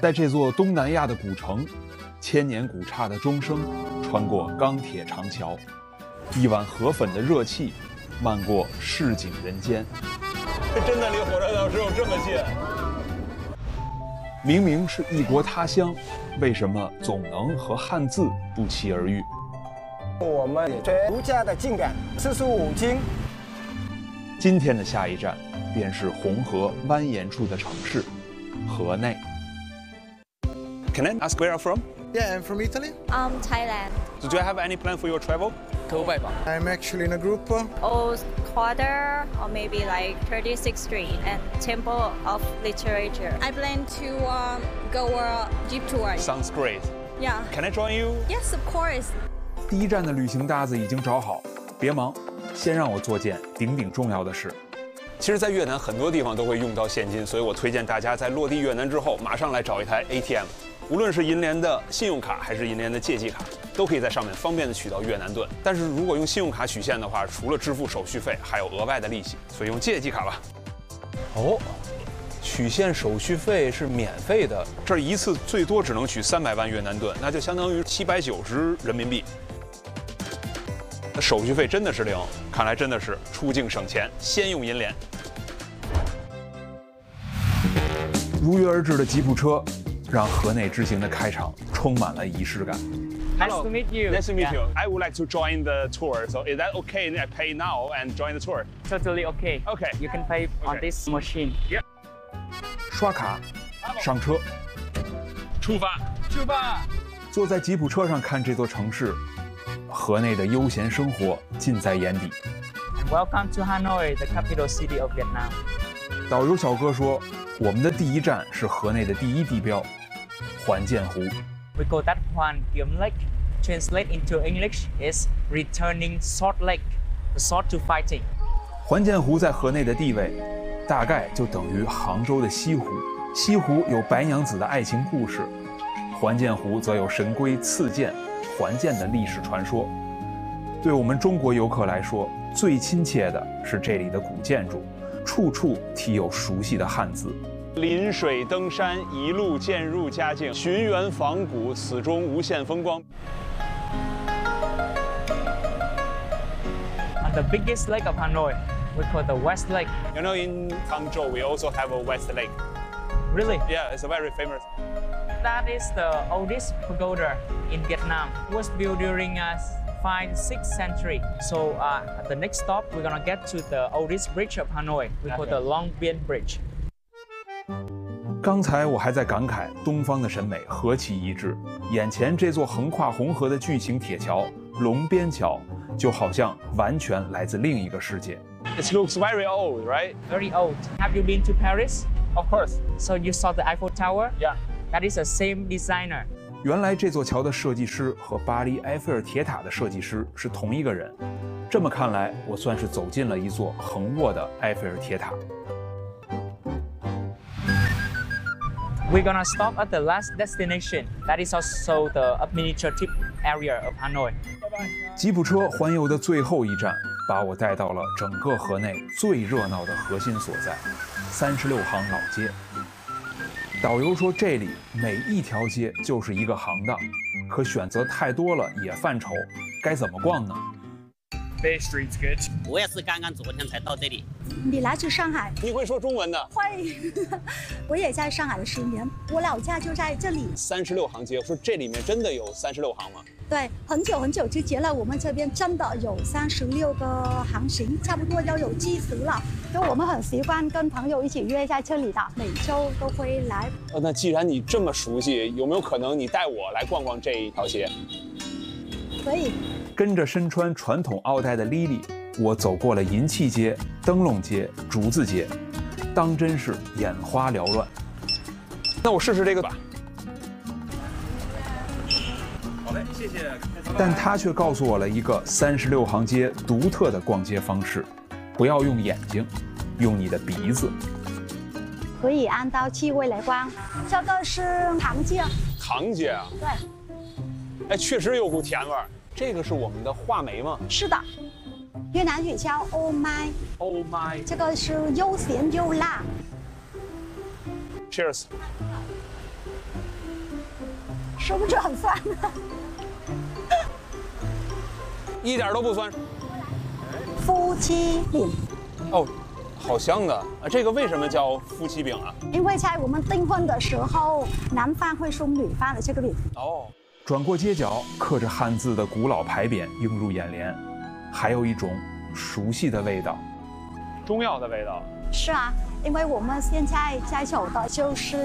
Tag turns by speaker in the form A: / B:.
A: 在这座东南亚的古城，千年古刹的钟声穿过钢铁长桥，一碗河粉的热气漫过市井人间。
B: 真的离火车头只有这么近。
A: 明明是异国他乡，为什么总能和汉字不期而遇？
C: 我们也最独家的静感45斤。
A: 今天的下一站便是红河蜿蜒处的城市河内。
B: Can I ask where you're from?
D: Yeah, I'm from Italy.
E: Thailand.
B: So do you have any plan for your travel?
D: I'm actually in a group.
E: Old Quarter or maybe like 36th Street and Temple of Literature.
F: I plan to go a jeep tour.
B: Sounds great.
F: Yeah.
B: Can I join you?
F: Yes, of course.
A: 第一站的旅行搭子已经找好，别忙，先让我做件顶顶重要的事。
B: 其实，在越南很多地方都会用到现金，所以我推荐大家在落地越南之后，马上来找一台 ATM。无论是银联的信用卡还是银联的借记卡，都可以在上面方便的取到越南盾。但是如果用信用卡取现的话，除了支付手续费，还有额外的利息，所以用借记卡吧。哦，取现手续费是免费的，这一次最多只能取300万越南盾，那就相当于790人民币。手续费真的是零，看来真的是出境省钱，先用银联。
A: 如约而至的吉普车，让河内之行的开场充满了仪式感。
G: Nice to meet you.
B: Nice to meet you. I would like to join the tour. So is that okay? I pay now and join the tour.
G: Totally okay.
B: Okay.
G: You can pay on this machine.
B: Yeah.
A: 刷卡，上车，
B: 出发。
A: 坐在吉普车上看这座城市，河内的悠闲生活尽在眼底。
G: And welcome to Hanoi, the capital city of Vietnam.
A: 导游小哥说，我们的第一站是河内的第一地标环建湖。
G: We call that Hoan Kiem Lake. Translate into English is returning Salt Lake, the salt to fighting.
A: 环建湖在河内的地位，大概就等于杭州的西湖。西湖有白娘子的爱情故事，环建湖则有神龟赐剑还剑的历史传说。对我们中国游客来说，最亲切的是这里的古建筑，处处题有熟悉的汉字。
B: 临水登山，一路渐入佳境，寻源访古，此中无限风光。
G: On the biggest lake of Hanoi, we call the West Lake.
B: You know, in Hangzhou, we also have a West Lake.
G: Really?
B: Yeah, it's a very famous.
G: That is the oldest pagoda in Vietnam. It was built during 5th, 6th century. So at the next stop, we're gonna get to the oldest bridge of Hanoi. We call the Long Bien Bridge.
A: 刚才我还在感慨东方的审美何其一致，眼前这座横跨红河的巨型铁桥龙边桥，就好像完全来自另一个世界。
B: It looks very old, right?
G: Very old. Have you been to Paris?
B: Of course.
G: So you saw the Eiffel Tower?
B: Yeah.
G: That is the same designer.
A: 原来这座桥的设计师和巴黎埃菲尔铁塔的设计师是同一个人。这么看来，我算是走进了一座横卧的埃菲尔铁塔。
G: We're gonna stop at the last destination. That is also the administrative area of Hanoi.
A: 吉普车环游的最后一站，把我带到了整个河内最热闹的核心所在——36行老街。导游说，这里每一条街就是一个行当，可选择太多了也犯愁，该怎么逛呢？
B: Bay Street's good.
H: 我也是刚刚昨天才到这里。
I: 你来自上海？
B: 你会说中文的？
I: 会。我也在上海了10年，我老家就在这里。
B: 36行街，说这里面真的有36行吗？
I: 对，很久很久之前了，我们这边真的有36个行型，差不多要有70了。就我们很习惯跟朋友一起约在这里的，每周都会来。
B: 那既然你这么熟悉，有没有可能你带我来逛逛这一条街？
I: 可以。
A: 跟着身穿传统奥黛的 Lily， 我走过了银器街、灯笼街、竹子街，当真是眼花缭乱。
B: 那我试试这个吧。好嘞，谢谢。
A: 但他却告诉我了一个36行街独特的逛街方式：不要用眼睛，用你的鼻子。
I: 可以按照气味来逛。这个是糖街。
B: 糖街啊？
I: 对。
B: 哎，确实有股甜味儿。这个是我们的话梅吗？
I: 是的，越南语叫ô mai。
B: ô mai。
I: 这个是又咸又辣。
B: Cheers。
I: 是不是很酸？
B: 一点都不酸。
I: 夫妻饼，
B: 哦，好香的啊！这个为什么叫夫妻饼啊？
I: 因为在我们订婚的时候，男方会送女方的这个饼。
B: 哦，
A: 转过街角，刻着汉字的古老牌匾映入眼帘，还有一种熟悉的味道，
B: 中药的味道。
I: 是啊，因为我们现在在走的就是